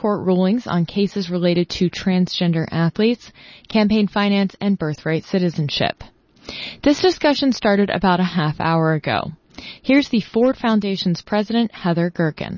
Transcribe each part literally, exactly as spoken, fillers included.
Court rulings on cases related to transgender athletes, campaign finance, and birthright citizenship. This discussion started about a half hour ago. Here's the Ford Foundation's president, Heather Gerken.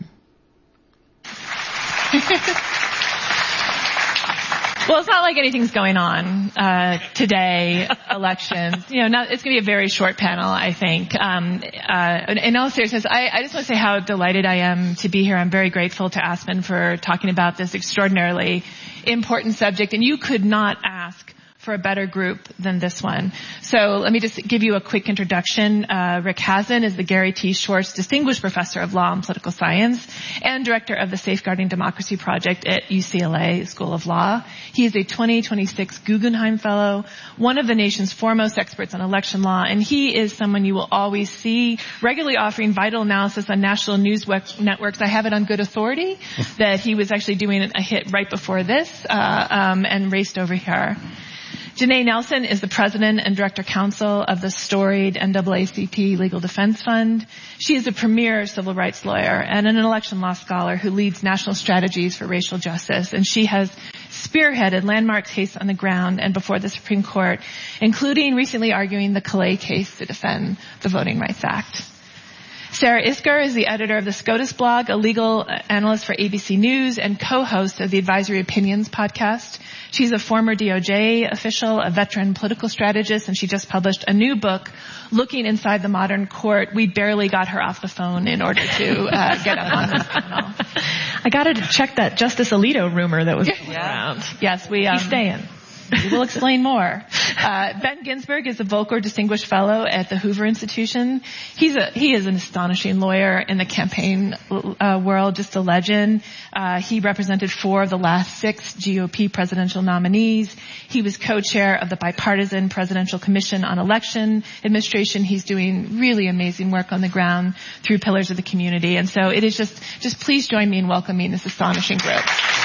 Well, it's not like anything's going on uh today, elections. You know, not, it's going to be a very short panel, I think. Um uh In all seriousness, I, I just want to say how delighted I am to be here. I'm very grateful to Aspen for talking about this extraordinarily important subject, and you could not ask for a better group than this one. So let me just give you a quick introduction. Uh, Rick Hasen is the Gary T. Schwartz Distinguished Professor of Law and Political Science and Director of the Safeguarding Democracy Project at U C L A School of Law. He is a twenty twenty-six Guggenheim Fellow, one of the nation's foremost experts on election law, and he is someone you will always see regularly offering vital analysis on national news networks. I have it on good authority that he was actually doing a hit right before this uh, um, and raced over here. Janae Nelson is the president and director counsel of the storied N double A C P Legal Defense Fund. She is a premier civil rights lawyer and an election law scholar who leads national strategies for racial justice. And she has spearheaded landmark cases on the ground and before the Supreme Court, including recently arguing the Calais case to defend the Voting Rights Act. Sarah Isker is the editor of the SCOTUS blog, a legal analyst for A B C News, and co-host of the Advisory Opinions podcast. She's a former D O J official, a veteran political strategist, and she just published a new book, Looking Inside the Modern Court. We barely got her off the phone in order to uh, get up on this panel. I got her to check that Justice Alito rumor that was going yeah. around. Yes, we... Um, He's staying. We will explain more. Uh, Ben Ginsberg is a Volcker Distinguished Fellow at the Hoover Institution. He's a, he is an astonishing lawyer in the campaign uh, world, just a legend. Uh, he represented four of the last six G O P presidential nominees. He was co-chair of the Bipartisan Presidential Commission on Election Administration. He's doing really amazing work on the ground through Pillars of the Community. And so it is just, just please join me in welcoming this astonishing group.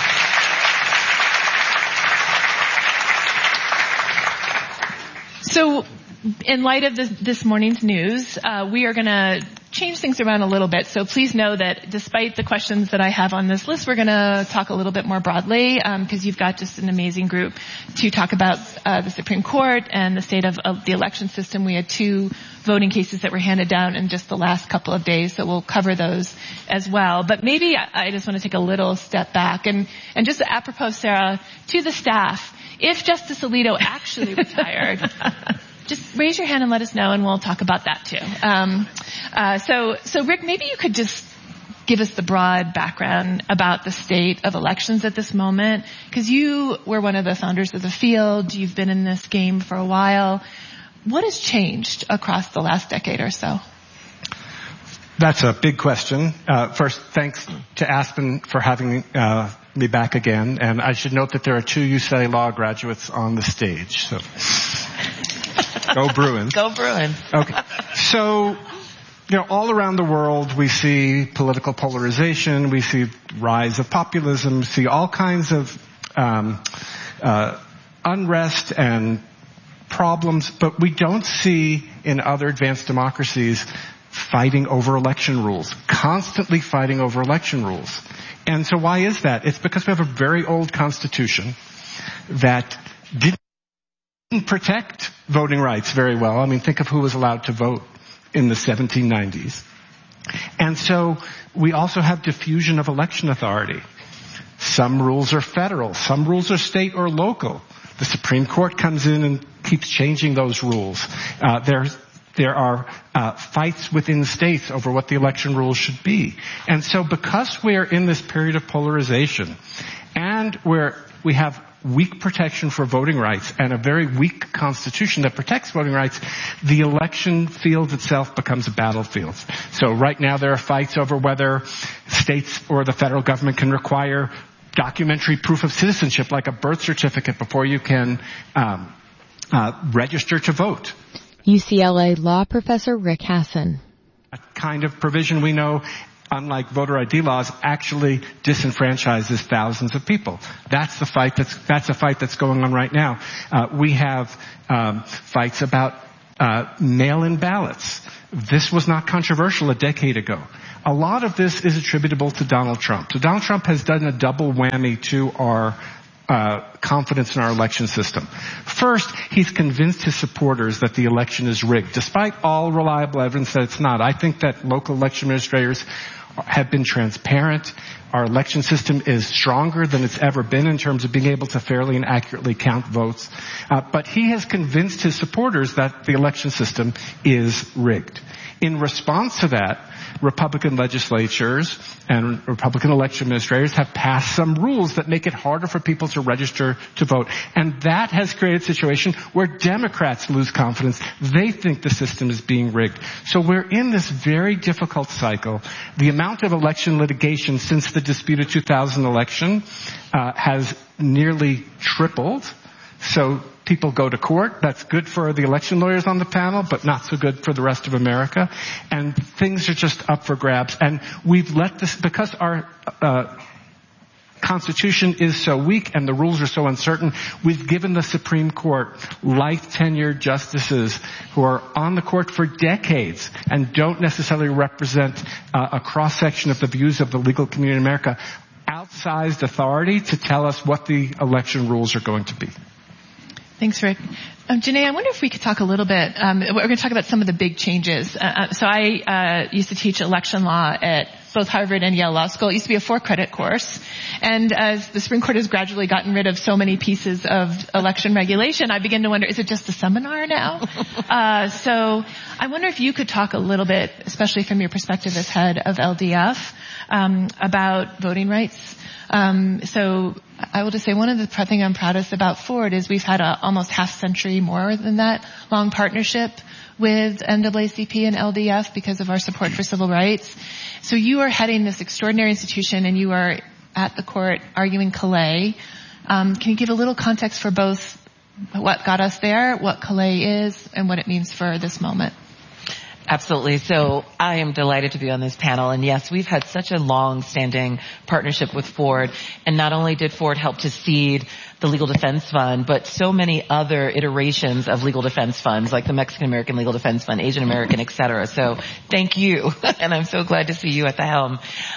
So in light of this, this morning's news, uh, we are going to change things around a little bit. So please know that despite the questions that I have on this list, we're going to talk a little bit more broadly because um, you've got just an amazing group to talk about uh, the Supreme Court and the state of, of the election system. We had two voting cases that were handed down in just the last couple of days, so we'll cover those as well. But maybe I, I just want to take a little step back and, and just apropos, Sarah, to the staff, if Justice Alito actually retired, just raise your hand and let us know, and we'll talk about that too. Um, uh, so, so Rick, maybe you could just give us the broad background about the state of elections at this moment, because you were one of the founders of the field. You've been in this game for a while. What has changed across the last decade or so? That's a big question. Uh, first, thanks to Aspen for having uh, me back again. And I should note that there are two U C L A law graduates on the stage. So, go Bruins. Go Bruins. Okay. So, you know, all around the world we see political polarization, we see rise of populism, we see all kinds of um, uh, unrest and problems, but we don't see in other advanced democracies fighting over election rules, constantly fighting over election rules. And so why is that? It's because we have a very old constitution that didn't protect voting rights very well. I mean, think of who was allowed to vote in the seventeen nineties. And so we also have diffusion of election authority. Some rules are federal, some rules are state or local. The Supreme Court comes in and keeps changing those rules. Uh, there's There are uh, fights within states over what the election rules should be. And so because we're in this period of polarization and where we have weak protection for voting rights and a very weak constitution that protects voting rights, the election field itself becomes a battlefield. So right now there are fights over whether states or the federal government can require documentary proof of citizenship like a birth certificate before you can um, uh, register to vote. U C L A law professor Rick Hasen. A kind of provision we know, unlike voter I D laws, actually disenfranchises thousands of people. That's the fight that's, that's a fight that's going on right now. Uh, we have um, fights about uh, mail-in ballots. This was not controversial a decade ago. A lot of this is attributable to Donald Trump. So Donald Trump has done a double whammy to our uh confidence in our election system. First, he's convinced his supporters that the election is rigged, despite all reliable evidence that it's not. I think that local election administrators have been transparent. Our election system is stronger than it's ever been in terms of being able to fairly and accurately count votes. Uh, but he has convinced his supporters that the election system is rigged. In response to that, Republican legislatures and Republican election administrators have passed some rules that make it harder for people to register to vote. And that has created a situation where Democrats lose confidence. They think the system is being rigged. So we're in this very difficult cycle. The amount of election litigation since the disputed two thousand election uh, has nearly tripled. So people go to court. That's good for the election lawyers on the panel, but not so good for the rest of America. And things are just up for grabs. And we've let this, because our uh Constitution is so weak and the rules are so uncertain, we've given the Supreme Court life tenured justices who are on the court for decades and don't necessarily represent uh, a cross-section of the views of the legal community in America outsized authority to tell us what the election rules are going to be. Thanks, Rick. Um, Janae, I wonder if we could talk a little bit. Um, we're going to talk about some of the big changes. Uh, so I uh, used to teach election law at both Harvard and Yale Law School. It used to be a four-credit course. And as the Supreme Court has gradually gotten rid of so many pieces of election regulation, I begin to wonder, is it just a seminar now? uh, so I wonder if you could talk a little bit, especially from your perspective as head of L D F, um, about voting rights. Um, so I will just say one of the things I'm proudest about Ford is we've had a almost half century more than that long partnership with N double A C P and L D F because of our support for civil rights. So you are heading this extraordinary institution and you are at the court arguing Calais. Um, can you give a little context for both what got us there, what Calais is, and what it means for this moment? Absolutely. So I am delighted to be on this panel. And yes, we've had such a long-standing partnership with Ford. And not only did Ford help to seed the Legal Defense Fund, but so many other iterations of legal defense funds, like the Mexican American Legal Defense Fund, Asian American, et cetera. So thank you. And I'm so glad to see you at the helm.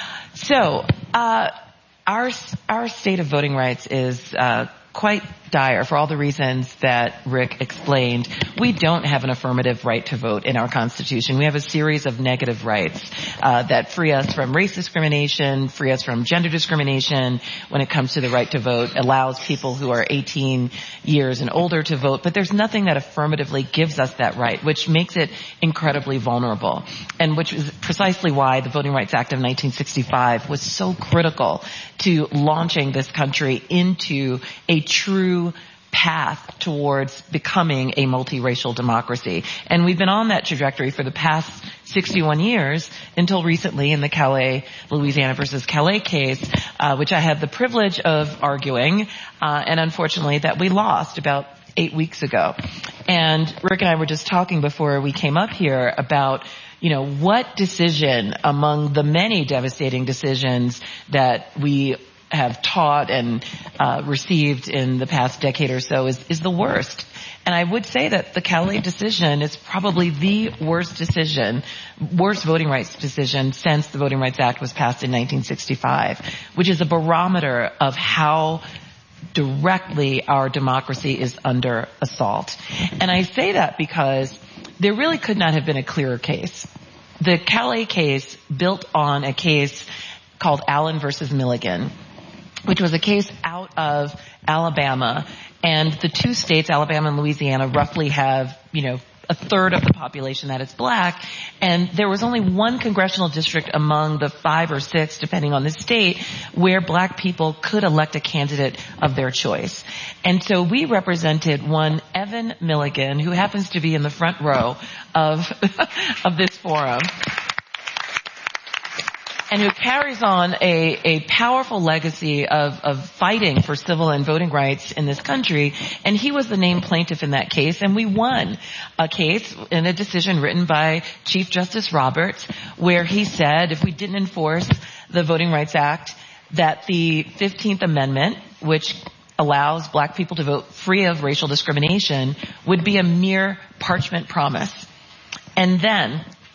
So, uh, our, our state of voting rights is, uh, quite dire for all the reasons that Rick explained. We don't have an affirmative right to vote in our Constitution. We have a series of negative rights uh, that free us from race discrimination, free us from gender discrimination when it comes to the right to vote, allows people who are eighteen years and older to vote, but there's nothing that affirmatively gives us that right, which makes it incredibly vulnerable, and which is precisely why the Voting Rights Act of nineteen sixty-five was so critical to launching this country into a true path towards becoming a multiracial democracy. And we've been on that trajectory for the past sixty-one years until recently in the Calais, Louisiana versus Calais case, uh, which I had the privilege of arguing, uh, and unfortunately that we lost about eight weeks ago. And Rick and I were just talking before we came up here about, you know, what decision among the many devastating decisions that we have taught and uh, received in the past decade or so is, is the worst. And I would say that the Calais decision is probably the worst decision, worst voting rights decision since the Voting Rights Act was passed in nineteen sixty-five, which is a barometer of how directly our democracy is under assault. And I say that because there really could not have been a clearer case. The Calais case built on a case called Allen versus Milligan, which was a case out of Alabama. And the two states, Alabama and Louisiana, roughly have, you know, a third of the population that is black. And there was only one congressional district among the five or six, depending on the state, where black people could elect a candidate of their choice. And so we represented one Evan Milligan, who happens to be in the front row of, of this forum, and who carries on a, a powerful legacy of, of fighting for civil and voting rights in this country. And he was the named plaintiff in that case, and we won a case in a decision written by Chief Justice Roberts, where he said if we didn't enforce the Voting Rights Act, that the fifteenth Amendment, which allows black people to vote free of racial discrimination, would be a mere parchment promise. And then,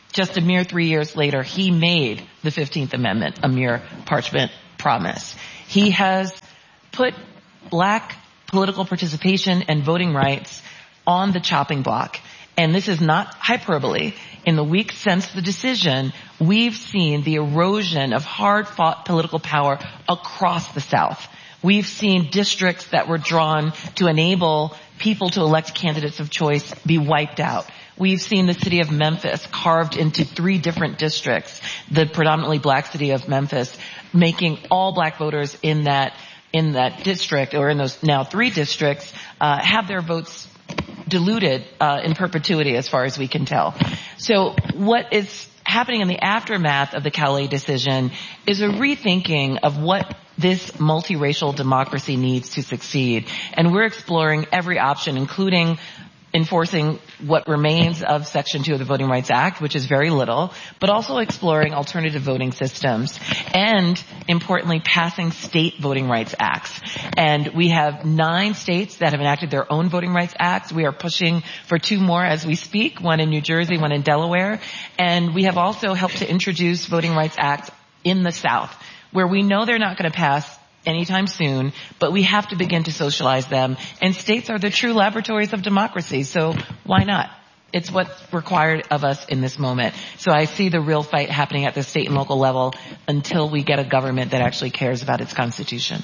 just a mere three years later, he made the fifteenth Amendment a mere parchment promise. He has put black political participation and voting rights on the chopping block. And this is not hyperbole. In the weeks since the decision, we've seen the erosion of hard-fought political power across the South. We've seen districts that were drawn to enable people to elect candidates of choice be wiped out. We've seen the city of Memphis carved into three different districts, the predominantly black city of Memphis, making all black voters in that in that district, or in those now three districts, uh, have their votes diluted uh, in perpetuity as far as we can tell. So what is happening in the aftermath of the Cowley decision is a rethinking of what this multiracial democracy needs to succeed. And we're exploring every option, including enforcing what remains of Section two of the Voting Rights Act, which is very little, but also exploring alternative voting systems and, importantly, passing state voting rights acts. And we have nine states that have enacted their own voting rights acts. We are pushing for two more as we speak, one in New Jersey, one in Delaware. And we have also helped to introduce voting rights acts in the South, where we know they're not going to pass anytime soon, but we have to begin to socialize them. And states are the true laboratories of democracy, so why not? It's what's required of us in this moment. So I see the real fight happening at the state and local level until we get a government that actually cares about its constitution.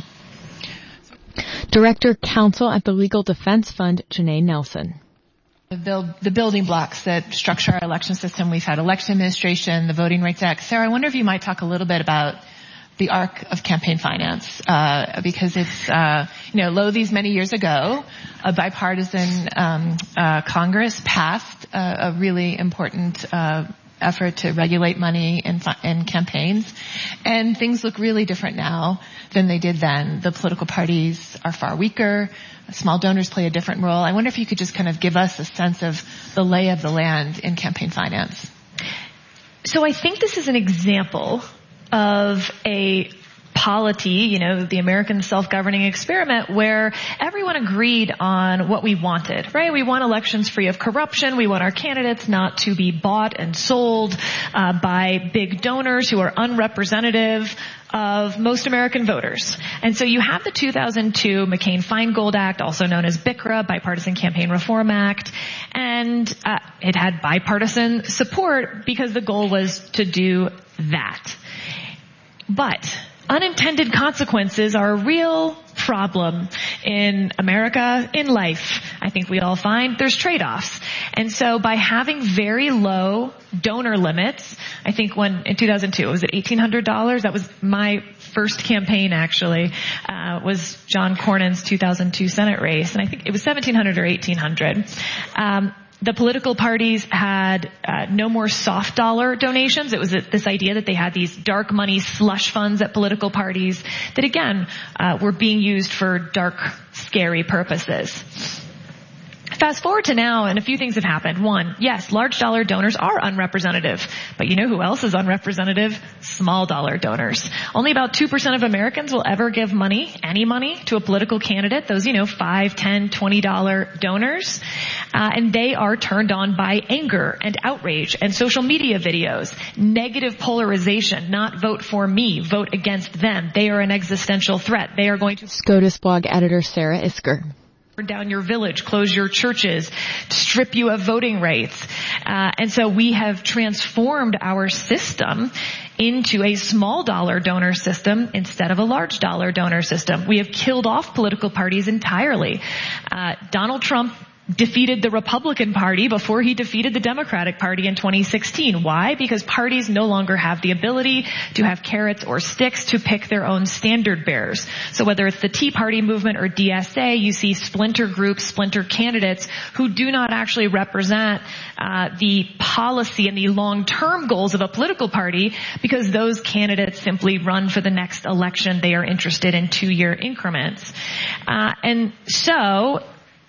Director Counsel at the Legal Defense Fund, Janae Nelson. The, build, the building blocks that structure our election system, we've had election administration, the Voting Rights Act. Sarah, I wonder if you might talk a little bit about the arc of campaign finance, uh, because it's, uh, you know, lo these many years ago, a bipartisan, um, uh, Congress passed uh, a really important, uh, effort to regulate money in, in campaigns. And things look really different now than they did then. The political parties are far weaker. Small donors play a different role. I wonder if you could just kind of give us a sense of the lay of the land in campaign finance. So I think this is an example of a polity, you know, the American self-governing experiment, where everyone agreed on what we wanted, right? We want elections free of corruption. We want our candidates not to be bought and sold uh, by big donors who are unrepresentative of most American voters. And so you have the two thousand two McCain-Feingold Act, also known as B I C R A, Bipartisan Campaign Reform Act, and uh, it had bipartisan support because the goal was to do that. But unintended consequences are a real problem in America, in life. I think we all find there's trade-offs. And so by having very low donor limits, I think when, in two thousand two, was it eighteen hundred dollars? That was my first campaign, actually, uh, was John Cornyn's two thousand two Senate race. And I think it was seventeen hundred or eighteen hundred. Um, The political parties had uh, no more soft dollar donations. It was a, this idea that they had these dark money slush funds at political parties that, again, uh, were being used for dark, scary purposes. Fast forward to now, and a few things have happened. One, yes, large dollar donors are unrepresentative. But you know who else is unrepresentative? Small dollar donors. Only about two percent of Americans will ever give money, any money, to a political candidate. Those, you know, five, ten, twenty dollar donors. Uh, and they are turned on by anger and outrage and social media videos. Negative polarization, not vote for me, vote against them. They are an existential threat. They are going to... SCOTUS blog editor Sarah Isker. Down your village, close your churches, strip you of voting rights. Uh, and so we have transformed our system into a small dollar donor system instead of a large dollar donor system. We have killed off political parties entirely. Uh, Donald Trump defeated the Republican Party before he defeated the Democratic Party in twenty sixteen. Why? Because parties no longer have the ability to have carrots or sticks to pick their own standard bearers. So whether it's the Tea Party movement or D S A, you see splinter groups, splinter candidates who do not actually represent uh, the policy and the long-term goals of a political party, because those candidates simply run for the next election. They are interested in two-year increments. Uh, and so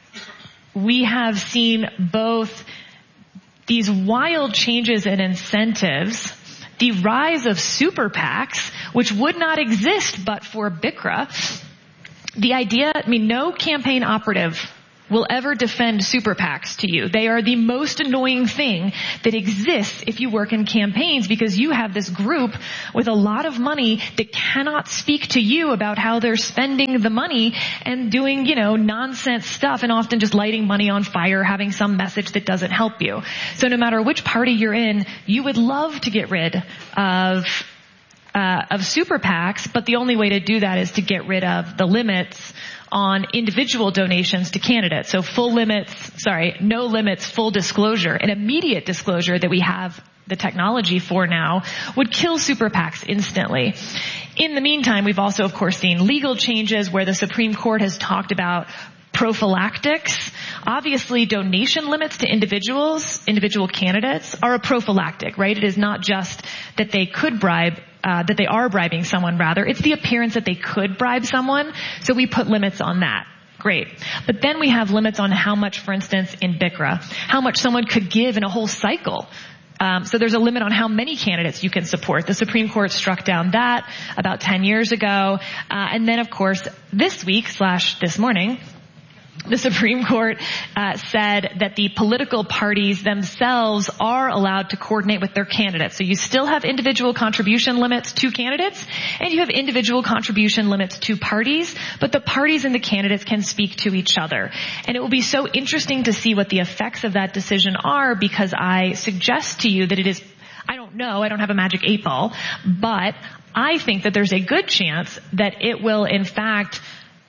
we have seen both these wild changes in incentives, the rise of super PACs, which would not exist but for B I C R A. The idea, I mean, no campaign operative will ever defend super PACs to you. They are the most annoying thing that exists if you work in campaigns, because you have this group with a lot of money that cannot speak to you about how they're spending the money and doing, you know, nonsense stuff, and often just lighting money on fire, having some message that doesn't help you. So no matter which party you're in, you would love to get rid of uh, of super PACs, but the only way to do that is to get rid of the limits on individual donations to candidates. So full limits, sorry, no limits, full disclosure, and immediate disclosure that we have the technology for now would kill super PACs instantly. In the meantime, we've also, of course, seen legal changes where the Supreme Court has talked about prophylactics. Obviously, donation limits to individuals, individual candidates, are a prophylactic, right? It is not just that they could bribe Uh, that they are bribing someone, rather. It's the appearance that they could bribe someone, so we put limits on that. Great. But then we have limits on how much, for instance, in B I C R A, how much someone could give in a whole cycle. Um, so there's a limit on how many candidates you can support. The Supreme Court struck down that about ten years ago. Uh, and then, of course, this week slash this morning, the Supreme Court uh, said that the political parties themselves are allowed to coordinate with their candidates. So you still have individual contribution limits to candidates, and you have individual contribution limits to parties, but the parties and the candidates can speak to each other. And it will be so interesting to see what the effects of that decision are, because I suggest to you that it is, I don't know, I don't have a magic eight ball, but I think that there's a good chance that it will, in fact,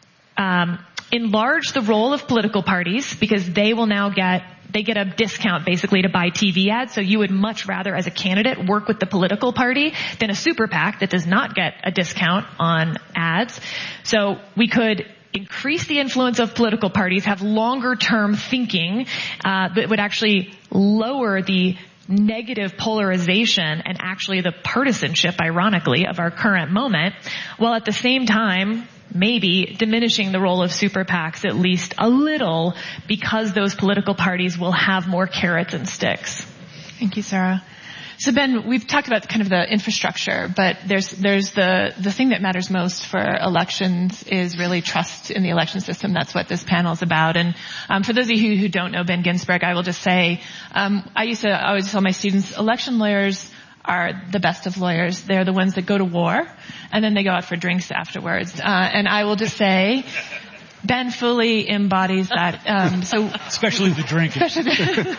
um, enlarge the role of political parties, because they will now get, they get a discount basically to buy T V ads. So you would much rather, as a candidate, work with the political party than a super PAC that does not get a discount on ads. So we could increase the influence of political parties, have longer term thinking, uh, that would actually lower the negative polarization and actually the partisanship, ironically, of our current moment, while at the same time maybe diminishing the role of super PACs at least a little, because those political parties will have more carrots and sticks. Thank you, Sarah. So Ben, we've talked about kind of the infrastructure, but there's there's the the thing that matters most for elections is really trust in the election system. That's what this panel is about. And um, for those of you who don't know Ben Ginsberg, I will just say um, I used to always tell my students, election lawyers are the best of lawyers. They're the ones that go to war, and then they go out for drinks afterwards. Uh, and I will just say, Ben fully embodies that. Um, so especially the drinking. Especially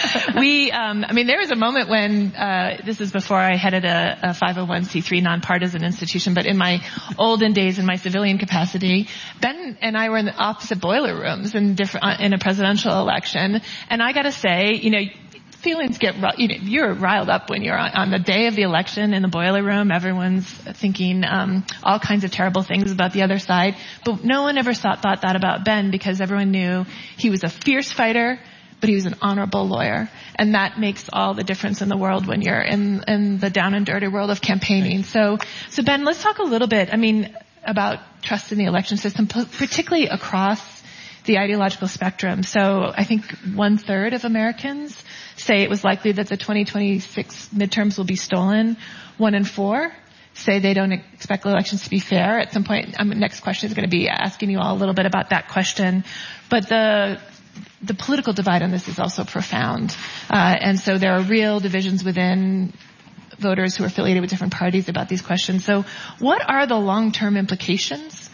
we, um, I mean, there was a moment when uh, this is before I headed a, a five oh one c three nonpartisan institution, but in my olden days, in my civilian capacity, Ben and I were in the opposite boiler rooms in different in a presidential election, and I got to say, you know. Feelings get, you know, you're riled up when you're on, on the day of the election in the boiler room. Everyone's thinking um, all kinds of terrible things about the other side. But no one ever thought, thought that about Ben, because everyone knew he was a fierce fighter, but he was an honorable lawyer. And that makes all the difference in the world when you're in, in the down and dirty world of campaigning. So, so Ben, let's talk a little bit, I mean, about trust in the election system, particularly across the ideological spectrum. So I think one third of Americans say it was likely that the twenty twenty-six midterms will be stolen. One in four say they don't expect elections to be fair. At some point, um, next question is going to be asking you all a little bit about that question. But the the political divide on this is also profound. Uh, and so there are real divisions within voters who are affiliated with different parties about these questions. So what are the long-term implications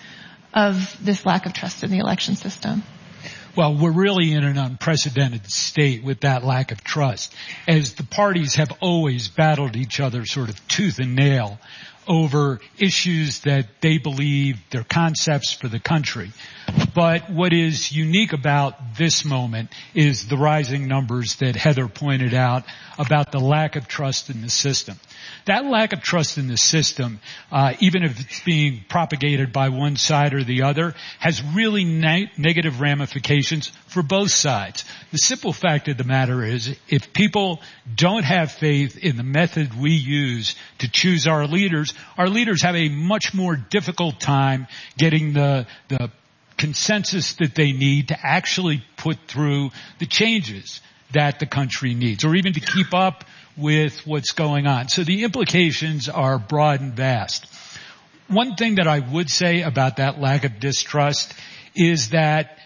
of this lack of trust in the election system? Well, we're really in an unprecedented state with that lack of trust, as the parties have always battled each other sort of tooth and nail over issues that they believe they're concepts for the country. But what is unique about this moment is the rising numbers that Heather pointed out about the lack of trust in the system. That lack of trust in the system, uh, even if it's being propagated by one side or the other, has really ne- negative ramifications for both sides. The simple fact of the matter is, if people don't have faith in the method we use to choose our leaders, our leaders have a much more difficult time getting the, the consensus that they need to actually put through the changes that the country needs, or even to keep up with what's going on. So the implications are broad and vast. One thing that I would say about that lack of distrust is that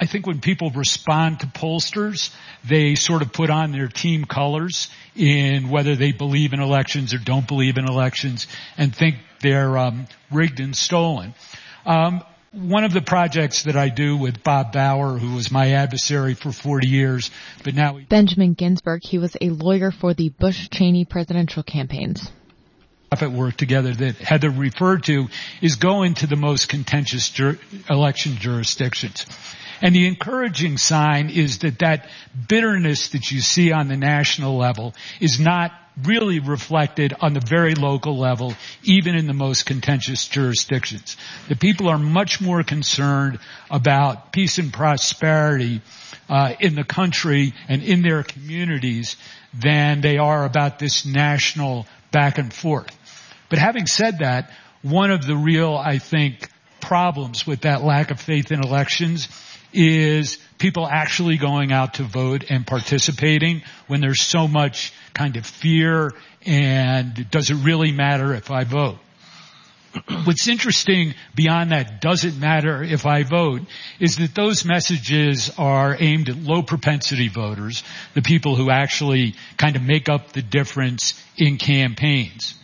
I think when people respond to pollsters, they sort of put on their team colors in whether they believe in elections or don't believe in elections and think they're um, rigged and stolen. Um, one of the projects that I do with Bob Bauer, who was my adversary for forty years, but now he- Benjamin Ginsburg, he was a lawyer for the Bush-Cheney presidential campaigns. Work together that Heather referred to is go into the most contentious jur- election jurisdictions. And the encouraging sign is that that bitterness that you see on the national level is not really reflected on the very local level, even in the most contentious jurisdictions. The people are much more concerned about peace and prosperity uh, in the country and in their communities than they are about this national back and forth. But having said that, one of the real, I think, problems with that lack of faith in elections is people actually going out to vote and participating when there's so much kind of fear and does it really matter if I vote? What's interesting beyond that does it matter if I vote is that those messages are aimed at low propensity voters, the people who actually kind of make up the difference in campaigns.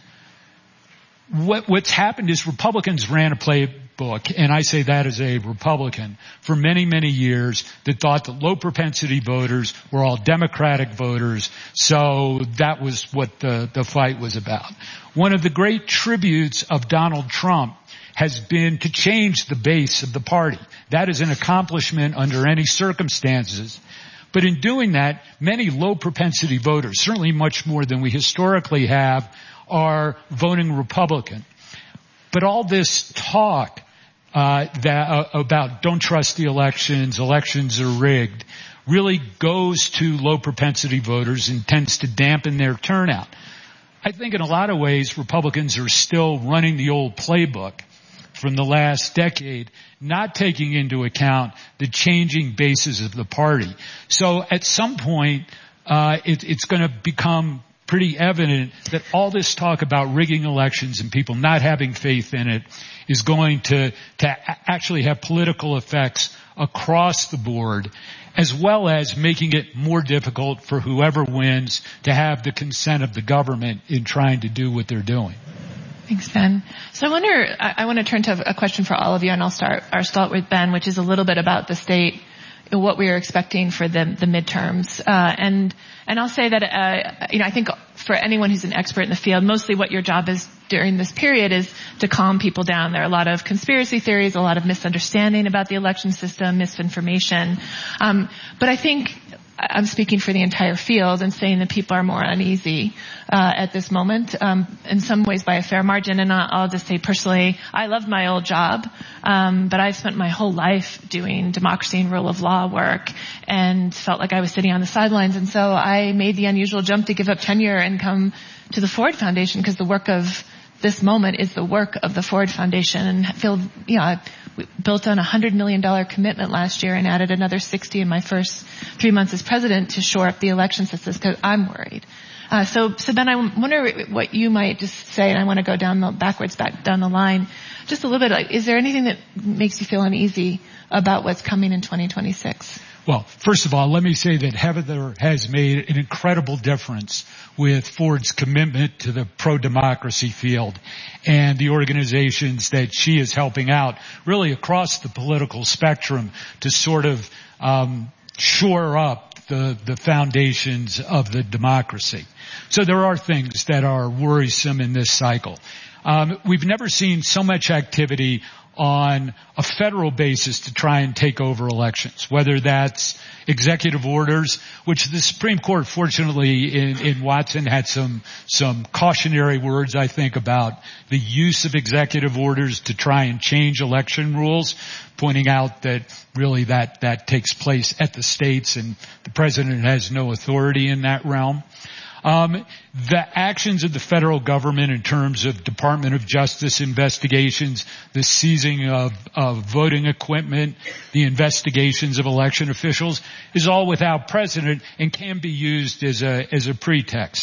What, what's happened is Republicans ran a playbook, and I say that as a Republican, for many, many years that thought that low propensity voters were all Democratic voters, so that was what the, the fight was about. One of the great tributes of Donald Trump has been to change the base of the party. That is an accomplishment under any circumstances. But in doing that, many low propensity voters, certainly much more than we historically have, are voting Republican. But all this talk uh, that uh, about don't trust the elections, elections are rigged, really goes to low propensity voters and tends to dampen their turnout. I think in a lot of ways Republicans are still running the old playbook from the last decade, not taking into account the changing bases of the party. So at some point, uh, it, it's going to become pretty evident that all this talk about rigging elections and people not having faith in it is going to, to actually have political effects across the board, as well as making it more difficult for whoever wins to have the consent of the government in trying to do what they're doing. Thanks, Ben. So I wonder, I, I want to turn to a question for all of you, and I'll start, I'll start with Ben, which is a little bit about the state, what we are expecting for the, the midterms. Uh, and, and I'll say that, uh, you know, I think for anyone who's an expert in the field, mostly what your job is during this period is to calm people down. There are a lot of conspiracy theories, a lot of misunderstanding about the election system, misinformation. Um, but I think I'm speaking for the entire field and saying that people are more uneasy uh, at this moment, um, in some ways by a fair margin. And I'll just say personally, I loved my old job, um, but I've spent my whole life doing democracy and rule of law work and felt like I was sitting on the sidelines. And so I made the unusual jump to give up tenure and come to the Ford Foundation, because the work of this moment is the work of the Ford Foundation, and feel, you know, I built on a hundred million dollar commitment last year and added another sixty in my first three months as president to shore up the election system, because I'm worried. Uh, so, so Ben, I wonder what you might just say, and I want to go down the, backwards back down the line, just a little bit. Like, is there anything that makes you feel uneasy about what's coming in twenty twenty-six? Well, first of all, let me say that Heather has made an incredible difference with Ford's commitment to the pro-democracy field and the organizations that she is helping out really across the political spectrum to sort of um, shore up the, the foundations of the democracy. So there are things that are worrisome in this cycle. Um, we've never seen so much activity on a federal basis to try and take over elections, whether that's executive orders, which the Supreme Court, fortunately, in, in Watson had some, some cautionary words, I think, about the use of executive orders to try and change election rules, pointing out that really that, that takes place at the states and the president has no authority in that realm. Um, the actions of the federal government in terms of Department of Justice investigations, the seizing of, of voting equipment, the investigations of election officials is all without precedent and can be used as a, as a pretext.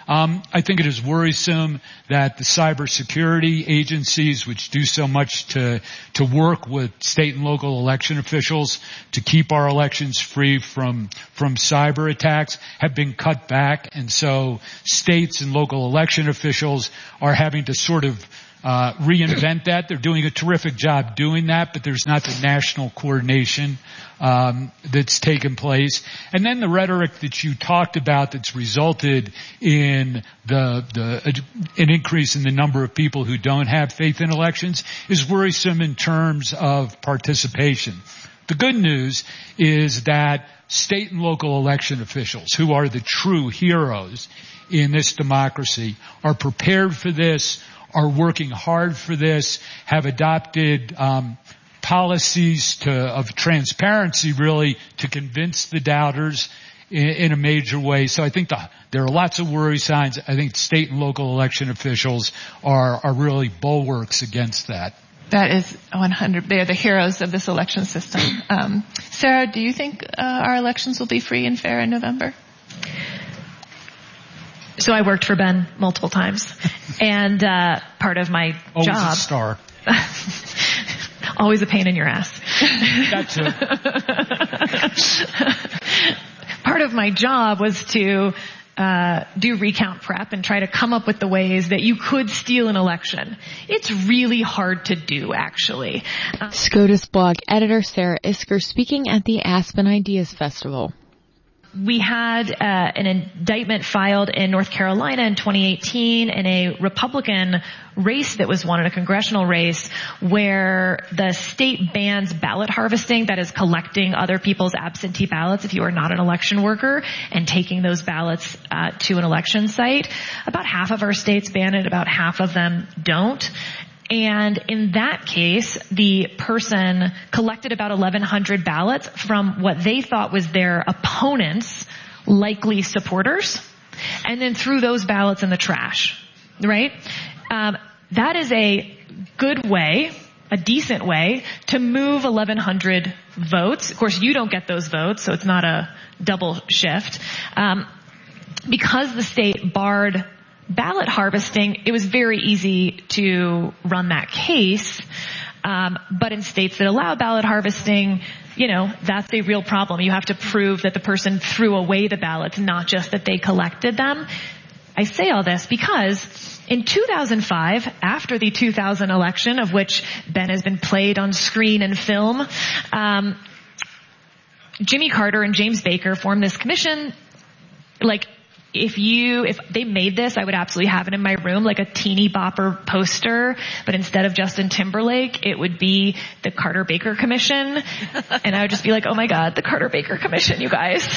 Um, I think it is worrisome that the cybersecurity agencies, which do so much to to work with state and local election officials to keep our elections free from from cyber attacks, have been cut back, and so states and local election officials are having to sort of uh reinvent that. They're doing a terrific job doing that, but there's not the national coordination um that's taken place. And then the rhetoric that you talked about that's resulted in the the an increase in the number of people who don't have faith in elections is worrisome in terms of participation. The good news is that state and local election officials, who are the true heroes in this democracy, are prepared for this, are working hard for this, have adopted um policies to, of transparency, really, to convince the doubters in, in a major way. So I think the, there are lots of worry signs. I think state and local election officials are, are really bulwarks against that. That is one hundred. They are the heroes of this election system. Um, Sarah, do you think uh, our elections will be free and fair in November? So I worked for Ben multiple times, and uh, part of my Always job. a star. Always a pain in your ass. That too. Part of my job was to uh do recount prep and try to come up with the ways that you could steal an election. It's really hard to do, actually. Uh, SCOTUS blog editor Sarah Isker speaking at the Aspen Ideas Festival. We had uh, an indictment filed in North Carolina in twenty eighteen in a Republican race that was won in a congressional race where the state bans ballot harvesting, that is collecting other people's absentee ballots if you are not an election worker and taking those ballots uh, to an election site. About half of our states ban it, about half of them don't. And in that case, the person collected about eleven hundred ballots from what they thought was their opponent's likely supporters, and then threw those ballots in the trash, right? Um, that is a good way, a decent way, to move eleven hundred votes. Of course, you don't get those votes, so it's not a double shift. Um, because the state barred ballot harvesting, it was very easy to run that case. Um, but in states that allow ballot harvesting, you know, that's a real problem. You have to prove that the person threw away the ballots, not just that they collected them. I say all this because in two thousand five, after the two thousand election, of which Ben has been played on screen and film, um, Jimmy Carter and James Baker formed this commission. Like, If you, if they made this, I would absolutely have it in my room, like a teeny bopper poster, but instead of Justin Timberlake, it would be the Carter Baker Commission. And I would just be like, oh my God, the Carter Baker Commission, you guys.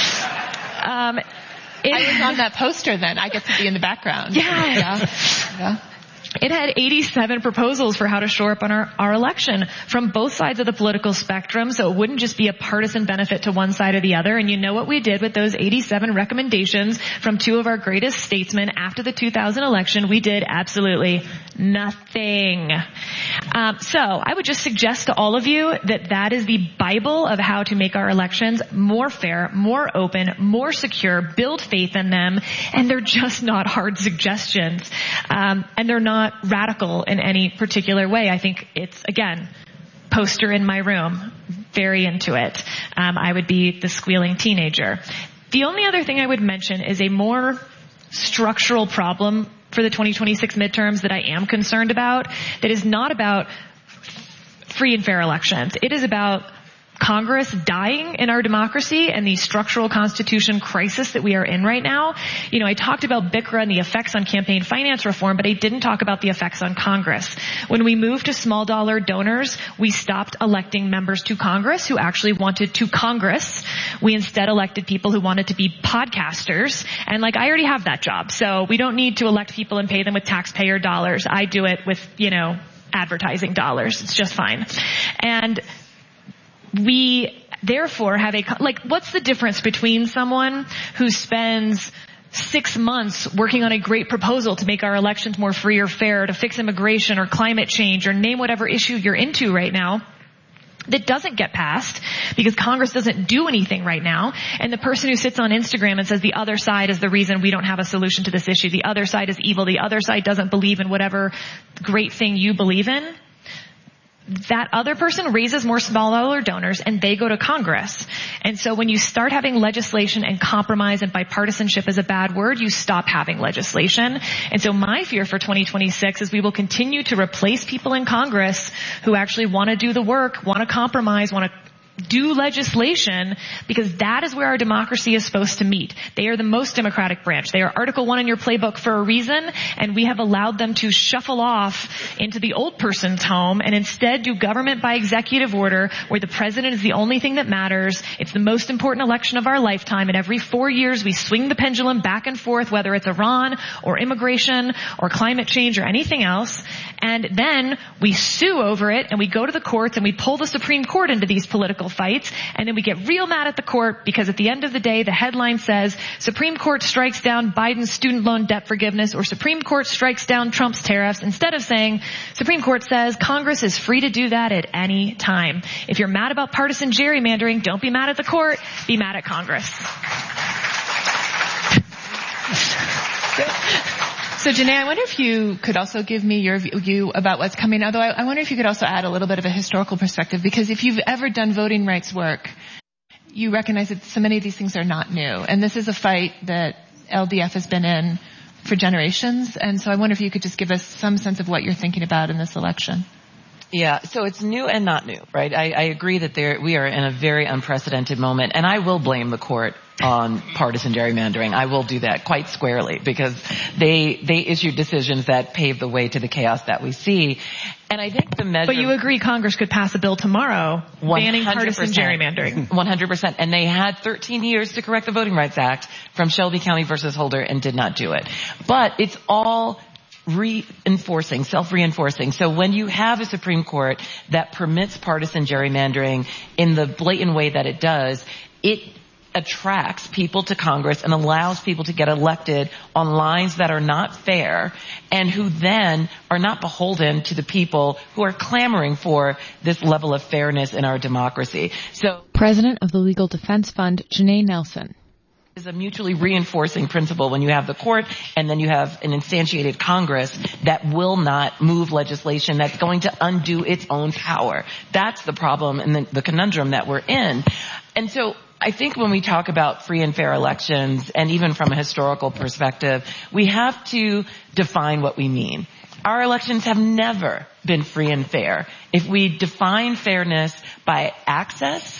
Um, it, I was on that poster then. I get to be in the background. Yeah. Yeah. Yeah. It had eighty-seven proposals for how to shore up on our, our election from both sides of the political spectrum, so it wouldn't just be a partisan benefit to one side or the other. And you know what we did with those eighty-seven recommendations from two of our greatest statesmen after the two thousand election? We did absolutely nothing. Um, so I would just suggest to all of you that that is the Bible of how to make our elections more fair, more open, more secure, build faith in them, and they're just not hard suggestions. Um, and they're not radical in any particular way. I think it's, again, poster in my room, very into it. Um, I would be the squealing teenager. The only other thing I would mention is a more structural problem for the twenty twenty-six midterms that I am concerned about, that is not about free and fair elections. It is about Congress dying in our democracy and the structural constitution crisis that we are in right now. You know, I talked about B I C R A and the effects on campaign finance reform, but I didn't talk about the effects on Congress. When we moved to small dollar donors, we stopped electing members to Congress who actually wanted to Congress. We instead elected people who wanted to be podcasters. And like, I already have that job. So we don't need to elect people and pay them with taxpayer dollars. I do it with, you know, advertising dollars. It's just fine. And we therefore have a, like, what's the difference between someone who spends six months working on a great proposal to make our elections more free or fair, to fix immigration or climate change or name whatever issue you're into right now, that doesn't get passed because Congress doesn't do anything right now. And the person who sits on Instagram and says the other side is the reason we don't have a solution to this issue, the other side is evil, the other side doesn't believe in whatever great thing you believe in, that other person raises more small dollar donors and they go to Congress. And so when you start having legislation and compromise and bipartisanship is a bad word, you stop having legislation. And so my fear for twenty twenty-six is we will continue to replace people in Congress who actually want to do the work, want to compromise, want to do legislation, because that is where our democracy is supposed to meet. They are the most democratic branch. They are Article one in your playbook for a reason, and we have allowed them to shuffle off into the old person's home and instead do government by executive order, where the president is the only thing that matters. It's the most important election of our lifetime, and every four years we swing the pendulum back and forth, whether it's Iran or immigration or climate change or anything else, and then we sue over it and we go to the courts and we pull the Supreme Court into these political fights, and then we get real mad at the court because at the end of the day the headline says Supreme Court strikes down Biden's student loan debt forgiveness, or Supreme Court strikes down Trump's tariffs, instead of saying Supreme Court says Congress is free to do that at any time. If you're mad about partisan gerrymandering, don't be mad at the court, be mad at Congress. So, Janae, I wonder if you could also give me your view about what's coming. Although I, I wonder if you could also add a little bit of a historical perspective, because if you've ever done voting rights work, you recognize that so many of these things are not new. And this is a fight that L D F has been in for generations. And so I wonder if you could just give us some sense of what you're thinking about in this election. Yeah, so it's new and not new, right? I, I agree that there, we are in a very unprecedented moment, and I will blame the court on partisan gerrymandering. I will do that quite squarely, because they they issued decisions that paved the way to the chaos that we see. And I think the measure... But you agree Congress could pass a bill tomorrow banning partisan gerrymandering. one hundred percent. And they had thirteen years to correct the Voting Rights Act from Shelby County versus Holder and did not do it. But it's all reinforcing, self-reinforcing. So when you have a Supreme Court that permits partisan gerrymandering in the blatant way that it does, it attracts people to Congress and allows people to get elected on lines that are not fair, and who then are not beholden to the people who are clamoring for this level of fairness in our democracy. So, President of the Legal Defense Fund, Janae Nelson. Is a mutually reinforcing principle when you have the court and then you have an instantiated Congress that will not move legislation that's going to undo its own power. That's the problem and the, the conundrum that we're in. And so I think when we talk about free and fair elections, and even from a historical perspective, we have to define what we mean. Our elections have never been free and fair. If we define fairness by access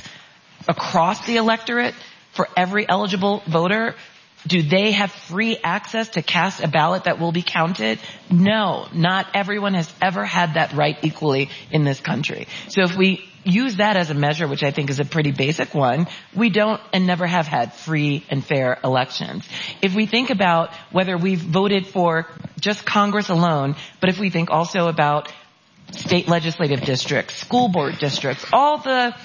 across the electorate, for every eligible voter, do they have free access to cast a ballot that will be counted? No, not everyone has ever had that right equally in this country. So if we use that as a measure, which I think is a pretty basic one, we don't and never have had free and fair elections. If we think about whether we've voted for just Congress alone, but if we think also about state legislative districts, school board districts, all the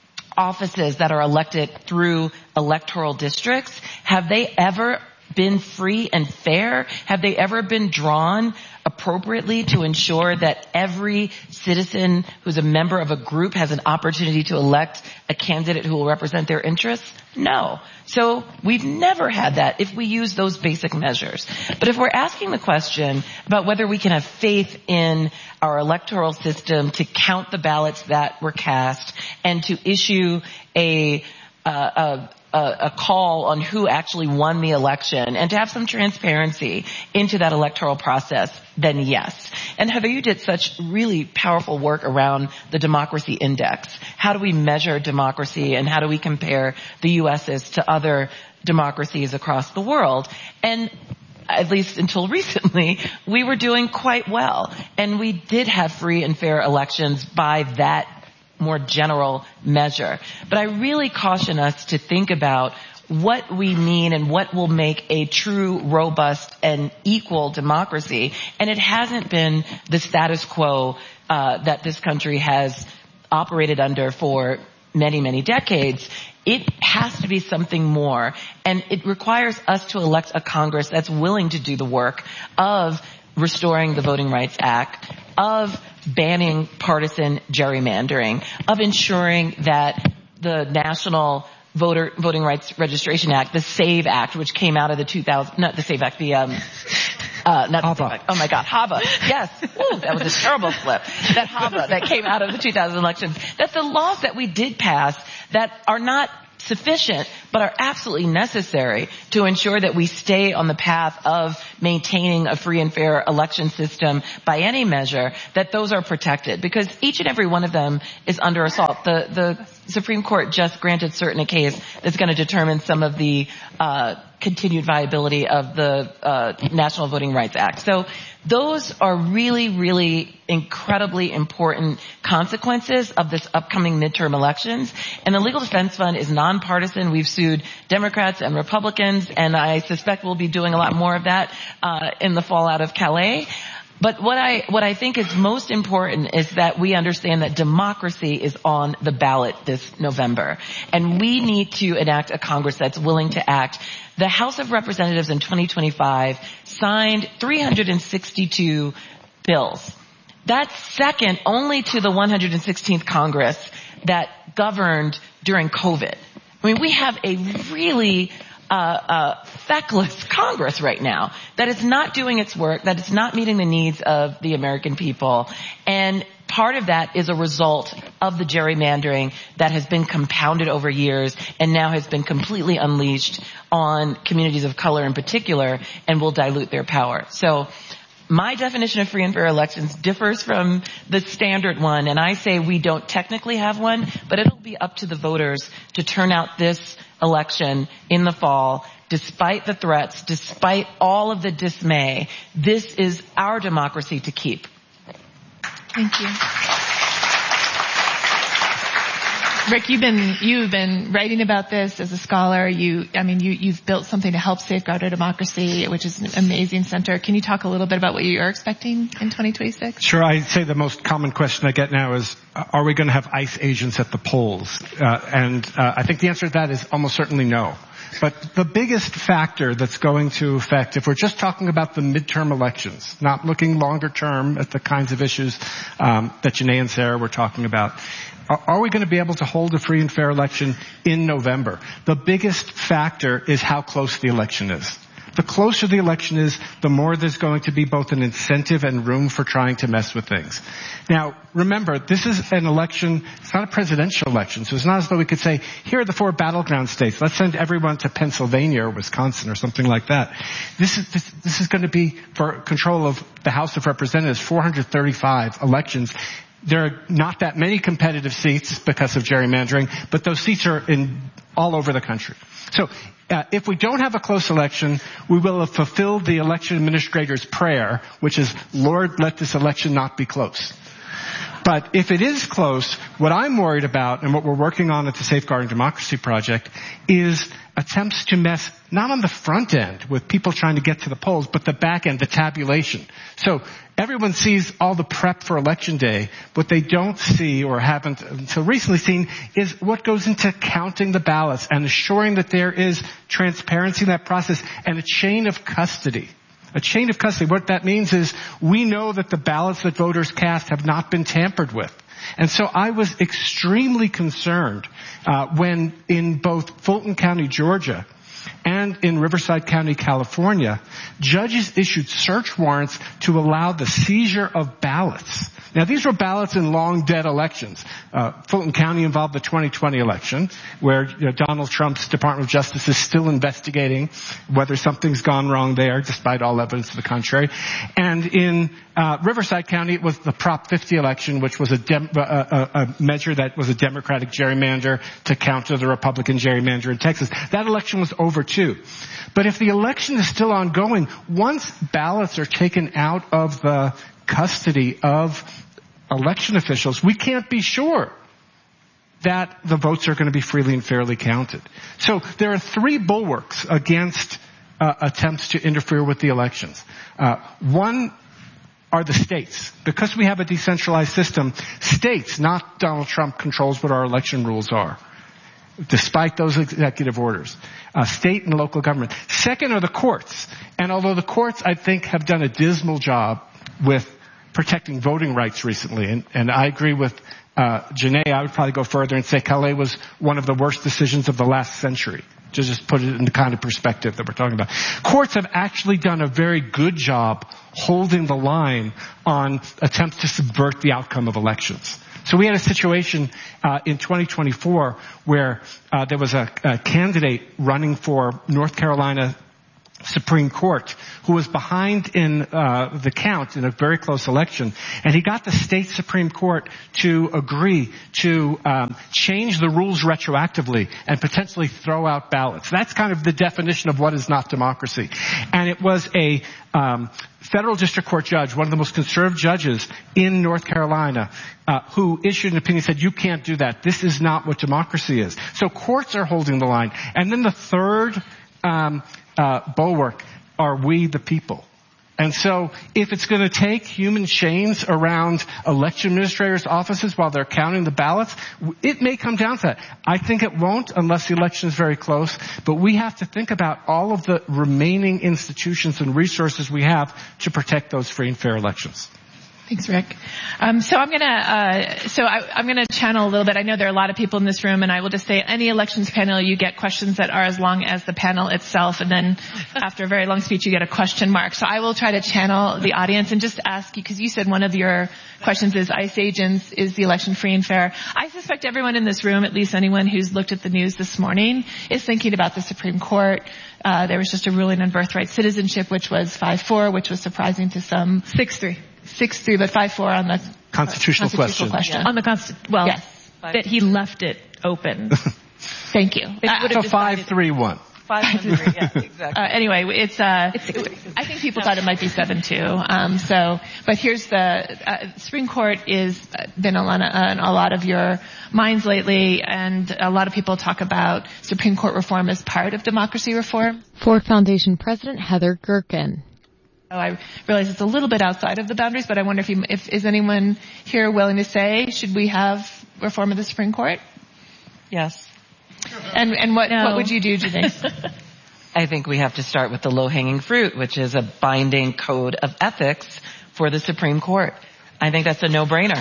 offices that are elected through electoral districts, have they ever been free and fair? Have they ever been drawn appropriately to ensure that every citizen who's a member of a group has an opportunity to elect a candidate who will represent their interests? No. So we've never had that if we use those basic measures. But if we're asking the question about whether we can have faith in our electoral system to count the ballots that were cast and to issue a, uh, a A, a call on who actually won the election and to have some transparency into that electoral process, then yes. And Heather, you did such really powerful work around the Democracy Index. How do we measure democracy and how do we compare the U S's to other democracies across the world? And at least until recently, we were doing quite well. And we did have free and fair elections by that more general measure. But I really caution us to think about what we mean and what will make a true, robust, and equal democracy. And it hasn't been the status quo uh, that this country has operated under for many, many decades. It has to be something more. And it requires us to elect a Congress that's willing to do the work of restoring the Voting Rights Act, of banning partisan gerrymandering, of ensuring that the National Voter Voting Rights Registration Act, the SAVE Act, which came out of the two thousand, not the SAVE Act, the, um, uh, not the SAVE Act. Oh my God, HAVA. Yes. Ooh, that was a terrible slip. That HAVA that came out of the two thousand elections. That the laws that we did pass that are not sufficient, but are absolutely necessary to ensure that we stay on the path of maintaining a free and fair election system by any measure, that those are protected, because each and every one of them is under assault. The, the Supreme Court just granted certain a case that's going to determine some of the uh continued viability of the uh National Voting Rights Act. So those are really, really incredibly important consequences of this upcoming midterm elections. And the Legal Defense Fund is nonpartisan. We've sued Democrats and Republicans, and I suspect we'll be doing a lot more of that uh in the fallout of Calais. But what I, what I think is most important is that we understand that democracy is on the ballot this November. And we need to enact a Congress that's willing to act. The House of Representatives in twenty twenty-five signed three hundred sixty-two bills. That's second only to the one hundred sixteenth Congress that governed during COVID. I mean, we have a really Uh, uh, feckless Congress right now that is not doing its work, that is not meeting the needs of the American people. And part of that is a result of the gerrymandering that has been compounded over years and now has been completely unleashed on communities of color in particular and will dilute their power. So my definition of free and fair elections differs from the standard one, and I say we don't technically have one, but it'll be up to the voters to turn out this election in the fall, despite the threats, despite all of the dismay. This is our democracy to keep. Thank you. Rick, you've been you've been writing about this as a scholar. You, I mean, you you've built something to help safeguard our democracy, which is an amazing center. Can you talk a little bit about what you are expecting in twenty twenty-six? Sure. I'd say the most common question I get now is, are we going to have ICE agents at the polls? Uh, and uh, I think the answer to that is almost certainly no. But the biggest factor that's going to affect, if we're just talking about the midterm elections, not looking longer term at the kinds of issues um, that Janae and Sarah were talking about, are we going to be able to hold a free and fair election in November? The biggest factor is how close the election is. The closer the election is, the more there's going to be both an incentive and room for trying to mess with things. Now, remember, this is an election, it's not a presidential election, so it's not as though we could say, here are the four battleground states, let's send everyone to Pennsylvania or Wisconsin or something like that. This is, this, this is going to be for control of the House of Representatives, four hundred thirty-five elections. There are not that many competitive seats because of gerrymandering, but those seats are in all over the country. So uh, if we don't have a close election, we will have fulfilled the election administrator's prayer, which is, Lord, let this election not be close. But if it is close, what I'm worried about and what we're working on at the Safeguarding Democracy Project is attempts to mess not on the front end with people trying to get to the polls, but the back end, the tabulation. So everyone sees all the prep for Election Day. What they don't see or haven't until recently seen is what goes into counting the ballots and assuring that there is transparency in that process and a chain of custody. A chain of custody. What that means is we know that the ballots that voters cast have not been tampered with. And so I was extremely concerned uh, when in both Fulton County, Georgia, and in Riverside County, California, judges issued search warrants to allow the seizure of ballots. Now, these were ballots in long dead elections. Uh, Fulton County involved the twenty twenty election, where you know, Donald Trump's Department of Justice is still investigating whether something's gone wrong there, despite all evidence to the contrary. And in uh, Riverside County, it was the Prop fifty election, which was a, dem- a, a, a measure that was a Democratic gerrymander to counter the Republican gerrymander in Texas. That election was over too. But if the election is still ongoing, once ballots are taken out of the custody of election officials, we can't be sure that the votes are going to be freely and fairly counted. So there are three bulwarks against uh, attempts to interfere with the elections. Uh, one are the states. Because we have a decentralized system, states, not Donald Trump, controls what our election rules are, despite those executive orders. Uh, state and local government. Second are the courts. And although the courts, I think, have done a dismal job with protecting voting rights recently. And, and I agree with uh, Janae. I would probably go further and say Calais was one of the worst decisions of the last century, to just put it in the kind of perspective that we're talking about. Courts have actually done a very good job holding the line on attempts to subvert the outcome of elections. So we had a situation uh, in twenty twenty-four where uh, there was a, a candidate running for North Carolina Supreme Court who was behind in uh the count in a very close election, and he got the state Supreme Court to agree to um change the rules retroactively and potentially throw out ballots. That's kind of the definition of what is not democracy. And it was a um federal district court judge, one of the most conservative judges in North Carolina, uh, who issued an opinion, said, you can't do that. This is not what democracy is. So courts are holding the line. And then the third um uh bulwark are we the people. And so if it's going to take human chains around election administrators' offices while they're counting the ballots, it may come down to that. I think it won't unless the election is very close, but we have to think about all of the remaining institutions and resources we have to protect those free and fair elections. Thanks, Rick. Um, so I'm gonna, uh, so I, I'm gonna channel a little bit. I know there are a lot of people in this room, and I will just say, any elections panel, you get questions that are as long as the panel itself, and then after a very long speech, you get a question mark. So I will try to channel the audience and just ask you, because you said one of your questions is ICE agents, is the election free and fair? I suspect everyone in this room, at least anyone who's looked at the news this morning, is thinking about the Supreme Court. Uh, there was just a ruling on birthright citizenship, which was five four, which was surprising to some. six three. six three, but five four on the constitutional, constitutional question. question. Yeah. On the const- well, yes. that he left it open. Thank you. Uh, so five three one. five three, yeah, exactly. Uh, anyway, it's, uh, it's it, I think people thought it might be seven two. Um, so, but here's the, uh, Supreme Court is uh, been a lot, of, uh, a lot of your minds lately, and a lot of people talk about Supreme Court reform as part of democracy reform. Ford Foundation President Heather Gerken. Oh, I realize it's a little bit outside of the boundaries, but I wonder if, you, if is anyone here willing to say, should we have reform of the Supreme Court? Yes. And and what No. what would you do, Janae? I think we have to start with the low-hanging fruit, which is a binding code of ethics for the Supreme Court. I think that's a no-brainer.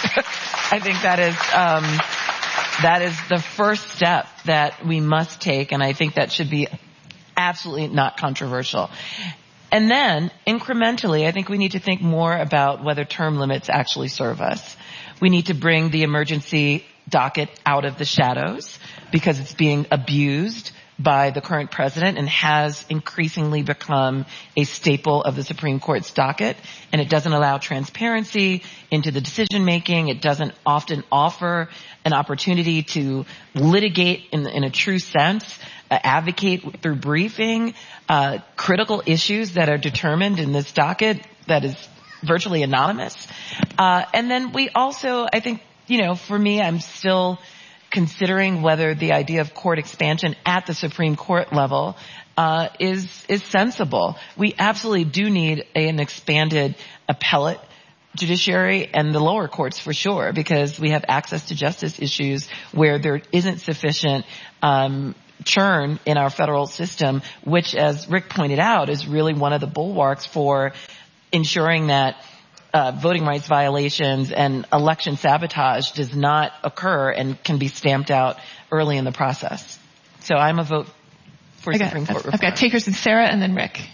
I think that is um, that is the first step that we must take, and I think that should be absolutely not controversial. And then, incrementally, I think we need to think more about whether term limits actually serve us. We need to bring the emergency docket out of the shadows because it's being abused by the current president and has increasingly become a staple of the Supreme Court's docket. And it doesn't allow transparency into the decision making. It doesn't often offer an opportunity to litigate in, in a true sense, uh, advocate through briefing, uh, critical issues that are determined in this docket that is virtually anonymous. Uh, and then we also, I think, you know, for me, I'm still considering whether the idea of court expansion at the Supreme Court level uh is is sensible. We absolutely do need a, an expanded appellate judiciary and the lower courts for sure, because we have access to justice issues where there isn't sufficient um churn in our federal system, which, as Rick pointed out, is really one of the bulwarks for ensuring that Uh, voting rights violations and election sabotage does not occur and can be stamped out early in the process. So I'm a vote for Okay. Supreme Court reform. I've got takers and Sarah and then Rick.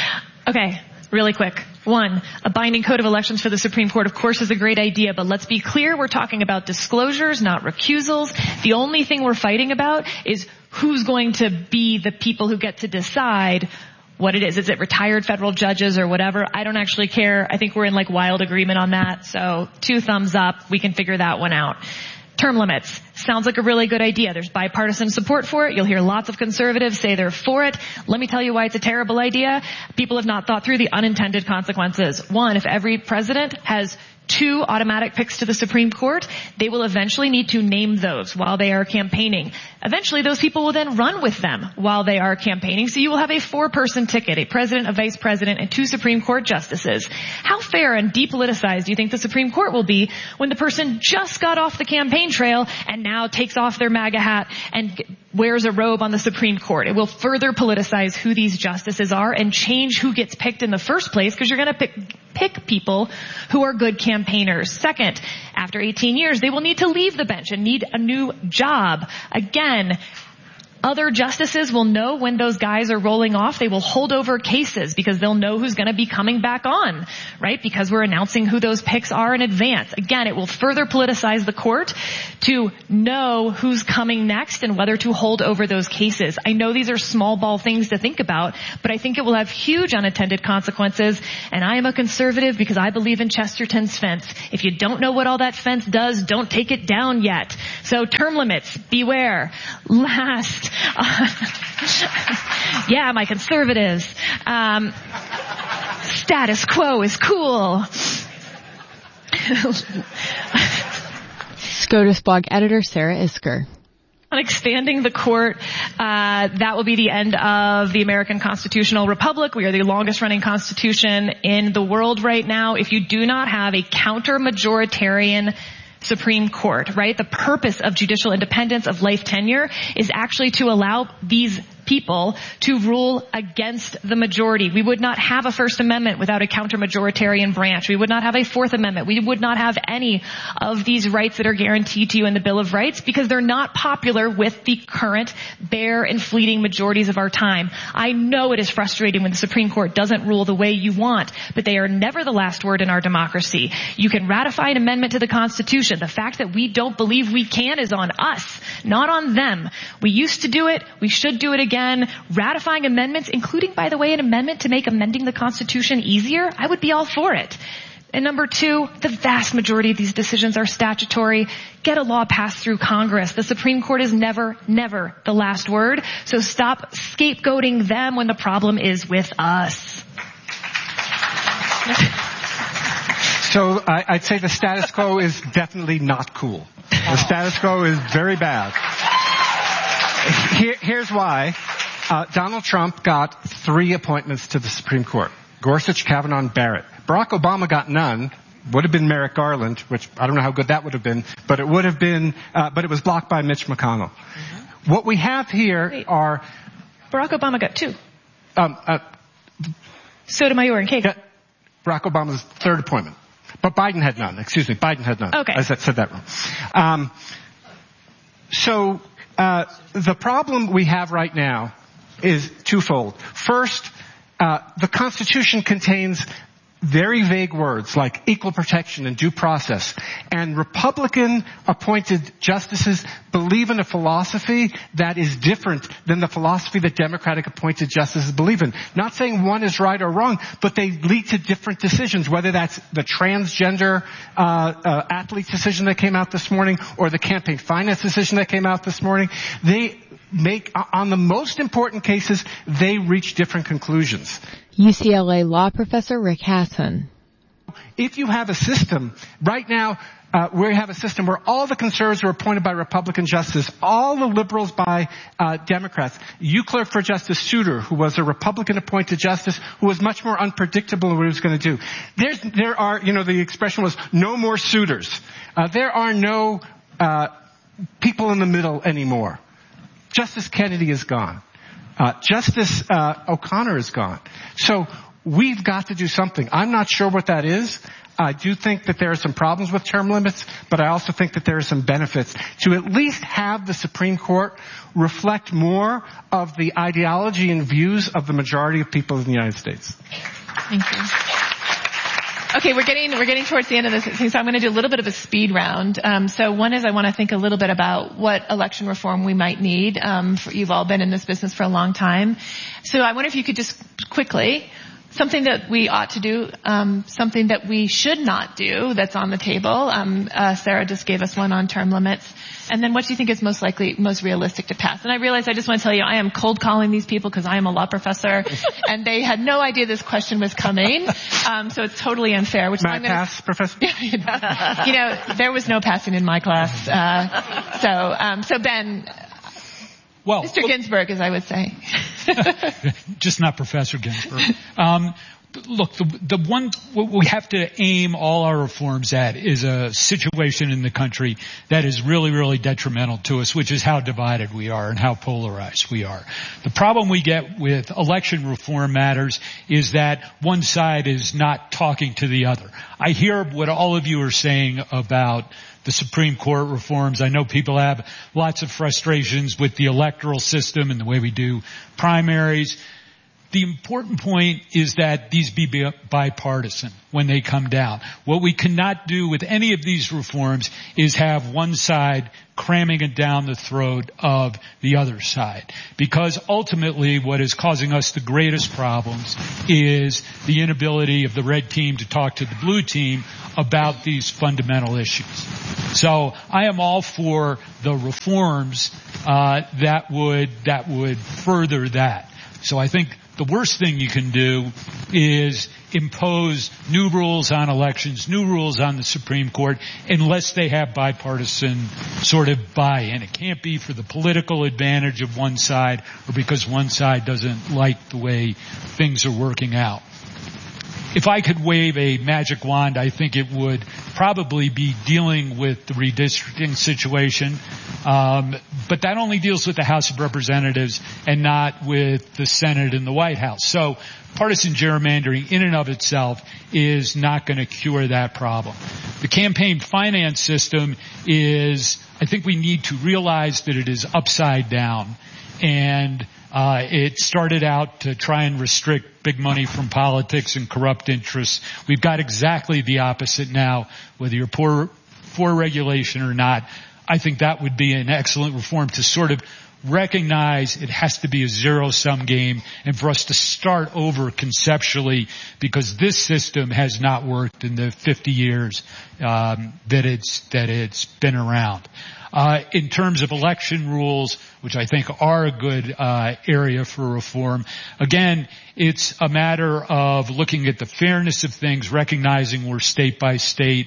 Okay, really quick. One, a binding code of elections for the Supreme Court, of course, is a great idea, but let's be clear, we're talking about disclosures, not recusals. The only thing we're fighting about is who's going to be the people who get to decide what it is. Is it retired federal judges or whatever? I don't actually care. I think we're in like wild agreement on that. So two thumbs up. We can figure that one out. Term limits. Sounds like a really good idea. There's bipartisan support for it. You'll hear lots of conservatives say they're for it. Let me tell you why it's a terrible idea. People have not thought through the unintended consequences. One, if every president has two automatic picks to the Supreme Court, they will eventually need to name those while they are campaigning. Eventually, those people will then run with them while they are campaigning. So you will have a four-person ticket, a president, a vice president, and two Supreme Court justices. How fair and depoliticized do you think the Supreme Court will be when the person just got off the campaign trail and now takes off their MAGA hat and wears a robe on the Supreme Court? It will further politicize who these justices are and change who gets picked in the first place, because you're going to pick, pick people who are good campaigners. Second, after eighteen years, they will need to leave the bench and need a new job. Again, other justices will know when those guys are rolling off. They will hold over cases because they'll know who's going to be coming back on, right? Because we're announcing who those picks are in advance. Again, it will further politicize the court to know who's coming next and whether to hold over those cases. I know these are small ball things to think about, but I think it will have huge unintended consequences. And I am a conservative because I believe in Chesterton's fence. If you don't know what all that fence does, don't take it down yet. So term limits, beware. Last, Uh, yeah, my conservatives. Um, status quo is cool. SCOTUS blog editor Sarah Isker. On expanding the court, uh, that will be the end of the American Constitutional Republic. We are the longest running constitution in the world right now. If you do not have a counter-majoritarian Supreme Court, right? The purpose of judicial independence, of life tenure, is actually to allow these people to rule against the majority. We would not have a First Amendment without a counter-majoritarian branch. We would not have a Fourth Amendment. We would not have any of these rights that are guaranteed to you in the Bill of Rights because they're not popular with the current bare and fleeting majorities of our time. I know it is frustrating when the Supreme Court doesn't rule the way you want, but they are never the last word in our democracy. You can ratify an amendment to the Constitution. The fact that we don't believe we can is on us, not on them. We used to do it. We should do it again. Ratifying amendments, including, by the way, an amendment to make amending the Constitution easier, I would be all for it. And number two, the vast majority of these decisions are statutory. Get a law passed through Congress. The Supreme Court is never, never the last word. So stop scapegoating them when the problem is with us. So I, I'd say the status quo is definitely not cool. The status quo is very bad. Here, here's why. Uh, Donald Trump got three appointments to the Supreme Court. Gorsuch, Kavanaugh, and Barrett. Barack Obama got none. Would have been Merrick Garland, which I don't know how good that would have been, but it would have been, uh, but it was blocked by Mitch McConnell. Mm-hmm. What we have here Wait. are... Barack Obama got two. Um, uh, Sotomayor and Kagan. Yeah, Barack Obama's third appointment. But Biden had none. Excuse me, Biden had none. Okay. I said, said that wrong. Um, so... Uh, the problem we have right now is twofold. First, uh, the Constitution contains very vague words like equal protection and due process. And Republican-appointed justices believe in a philosophy that is different than the philosophy that Democratic-appointed justices believe in. Not saying one is right or wrong, but they lead to different decisions, whether that's the transgender uh, uh athlete decision that came out this morning or the campaign finance decision that came out this morning. They make, on the most important cases, they reach different conclusions. U C L A law professor Rick Hasson. If you have a system, right now, uh, we have a system where all the conservatives are appointed by Republican justices, all the liberals by uh, Democrats. You clerked for Justice Souter, who was a Republican-appointed justice, who was much more unpredictable in what he was going to do. There's, there are, you know, the expression was no more suitors. Uh, there are no uh, people in the middle anymore. Justice Kennedy is gone. Uh, Justice uh, O'Connor is gone. So we've got to do something. I'm not sure what that is. I do think that there are some problems with term limits, but I also think that there are some benefits to at least have the Supreme Court reflect more of the ideology and views of the majority of people in the United States. Thank you. Okay, we're getting we're getting towards the end of this thing, so I'm going to do a little bit of a speed round. Um, so one is I want to think a little bit about what election reform we might need. Um, for, you've all been in this business for a long time, so I wonder if you could just quickly, something that we ought to do, um, something that we should not do that's on the table. Um, uh, Sarah just gave us one on term limits. And then what do you think is most likely, most realistic to pass? And I realize I just want to tell you, I am cold calling these people because I am a law professor, and they had no idea this question was coming. Um, so it's totally unfair. Which May I'm I gonna, pass, Professor? You know, there was no passing in my class. Uh, so, um, so Ben, Well, Mister Ginsburg, as I would say. Just not Professor Ginsburg. Um, Look, the, the one, what we have to aim all our reforms at is a situation in the country that is really, really detrimental to us, which is how divided we are and how polarized we are. The problem we get with election reform matters is that one side is not talking to the other. I hear what all of you are saying about the Supreme Court reforms. I know people have lots of frustrations with the electoral system and the way we do primaries. The important point is that these be bipartisan when they come down. What we cannot do with any of these reforms is have one side cramming it down the throat of the other side. Because ultimately what is causing us the greatest problems is the inability of the red team to talk to the blue team about these fundamental issues. So I am all for the reforms uh, that would that would further that. So I think the worst thing you can do is impose new rules on elections, new rules on the Supreme Court, unless they have bipartisan sort of buy-in. It can't be for the political advantage of one side or because one side doesn't like the way things are working out. If I could wave a magic wand, I think it would probably be dealing with the redistricting situation. Um, but that only deals with the House of Representatives and not with the Senate and the White House. So partisan gerrymandering in and of itself is not going to cure that problem. The campaign finance system is, I think we need to realize that it is upside down. And Uh, it started out to try and restrict big money from politics and corrupt interests. We've got exactly the opposite now, whether you're for, for regulation or not. I think that would be an excellent reform to sort of recognize it has to be a zero-sum game and for us to start over conceptually, because this system has not worked in the fifty years um, that it's that it's been around. Uh, in terms of election rules, which I think are a good uh, area for reform, again, it's a matter of looking at the fairness of things, recognizing we're state by state.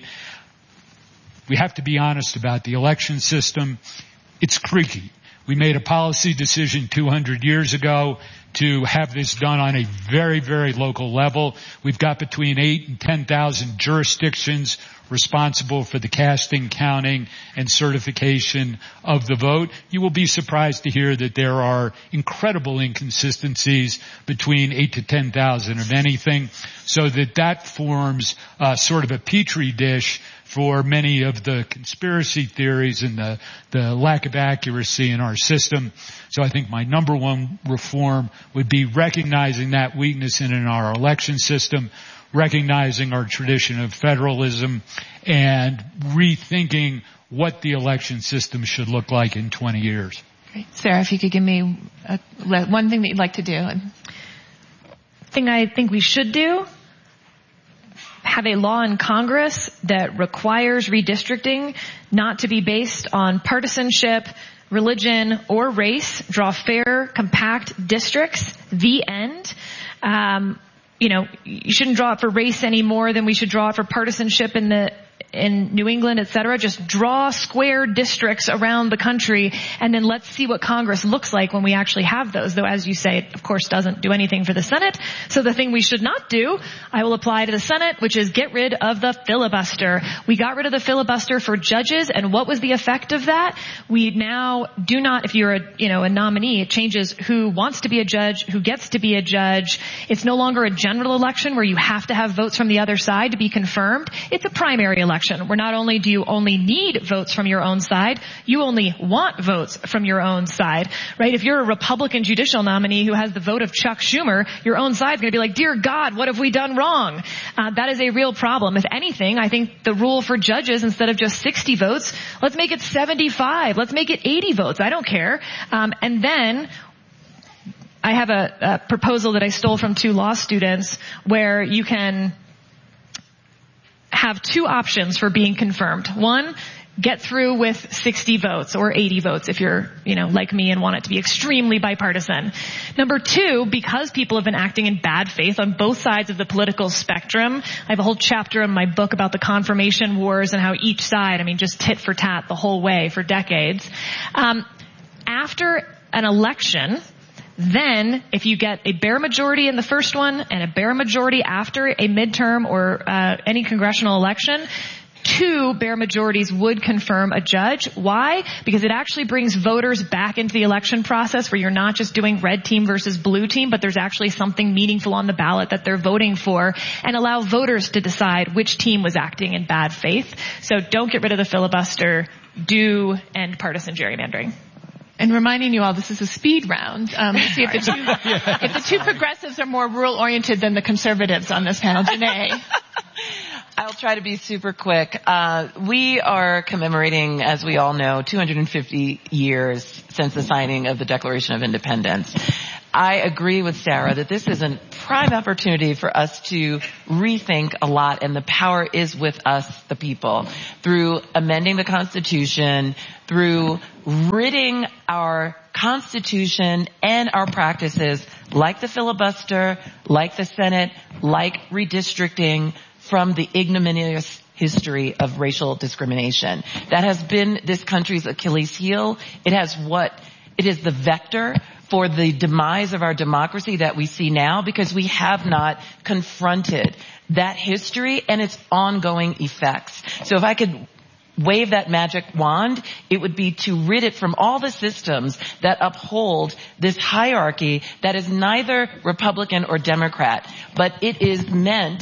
We have to be honest about the election system. It's creaky. We made a policy decision two hundred years ago to have this done on a very, very local level. We've got between eight and ten thousand jurisdictions responsible for the casting, counting, and certification of the vote. You will be surprised to hear that there are incredible inconsistencies between eight to ten thousand of anything, so that that forms uh, sort of a petri dish for many of the conspiracy theories and the, the lack of accuracy in our system. So I think my number one reform would be recognizing that weakness in, in our election system, recognizing our tradition of federalism, and rethinking what the election system should look like in twenty years. Great. Sarah, if you could give me a, one thing that you'd like to do. Thing I think we should do, have a law in Congress that requires redistricting not to be based on partisanship, religion, or race. Draw fair, compact districts. The end. Um, you know, you shouldn't draw it for race any more than we should draw it for partisanship in the in New England, et cetera. Just draw square districts around the country, and then let's see what Congress looks like when we actually have those. Though, as you say, it of course doesn't do anything for the Senate. So the thing we should not do, I will apply to the Senate, which is get rid of the filibuster. We got rid of the filibuster for judges, and what was the effect of that? We now do not, if you're a, you know, a nominee, it changes who wants to be a judge, who gets to be a judge. It's no longer a general election where you have to have votes from the other side to be confirmed. It's a primary election, where not only do you only need votes from your own side, you only want votes from your own side, right? If you're a Republican judicial nominee who has the vote of Chuck Schumer, your own side's going to be like, dear God, what have we done wrong? Uh, that is a real problem. If anything, I think the rule for judges, instead of just sixty votes, let's make it seventy-five. Let's make it eighty votes. I don't care. Um, and then I have a, a proposal that I stole from two law students where you can have two options for being confirmed. One, get through with sixty votes or eighty votes if you're, you know, like me and want it to be extremely bipartisan. Number two, because people have been acting in bad faith on both sides of the political spectrum, I have a whole chapter in my book about the confirmation wars and how each side, I mean, just tit for tat the whole way for decades. Um, after an election, then if you get a bare majority in the first one and a bare majority after a midterm or uh, any congressional election, two bare majorities would confirm a judge. Why? Because it actually brings voters back into the election process where you're not just doing red team versus blue team, but there's actually something meaningful on the ballot that they're voting for, and allow voters to decide which team was acting in bad faith. So don't get rid of the filibuster. Do end partisan gerrymandering. And reminding you all, this is a speed round. Um, let's see if the two, if the two progressives are more rural-oriented than the conservatives on this panel. Janae. I'll try to be super quick. Uh, we are commemorating, as we all know, two hundred fifty years since the signing of the Declaration of Independence. I agree with Sarah that this is a prime opportunity for us to rethink a lot, and the power is with us, the people, through amending the Constitution, through ridding our Constitution and our practices, like the filibuster, like the Senate, like redistricting, from the ignominious history of racial discrimination. That has been this country's Achilles heel. It has what? It is the vector for the demise of our democracy that we see now, because we have not confronted that history and its ongoing effects. So if I could wave that magic wand, it would be to rid it from all the systems that uphold this hierarchy that is neither Republican or Democrat, but it is meant